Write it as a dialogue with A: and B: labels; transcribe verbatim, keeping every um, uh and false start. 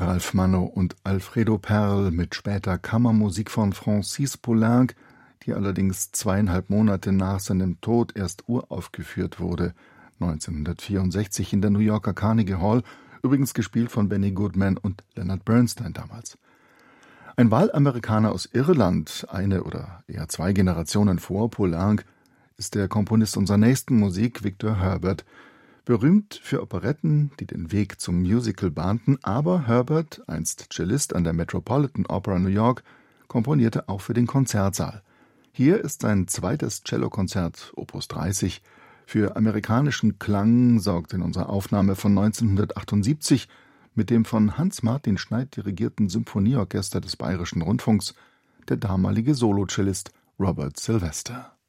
A: Ralph Manno und Alfredo Perl mit später Kammermusik von Francis Poulenc, die allerdings zweieinhalb Monate nach seinem Tod erst uraufgeführt wurde, neunzehnhundertvierundsechzig in der New Yorker Carnegie Hall, übrigens gespielt von Benny Goodman und Leonard Bernstein damals. Ein Wahlamerikaner aus Irland, eine oder eher zwei Generationen vor Poulenc, ist der Komponist unserer nächsten Musik, Victor Herbert, berühmt für Operetten, die den Weg zum Musical bahnten, aber Herbert, einst Cellist an der Metropolitan Opera New York, komponierte auch für den Konzertsaal. Hier ist sein zweites Cellokonzert, Opus dreißig, für amerikanischen Klang sorgt in unserer Aufnahme von neunzehnhundertachtundsiebzig mit dem von Hans-Martin Schneid dirigierten Symphonieorchester des Bayerischen Rundfunks der damalige Solocellist Robert Sylvester.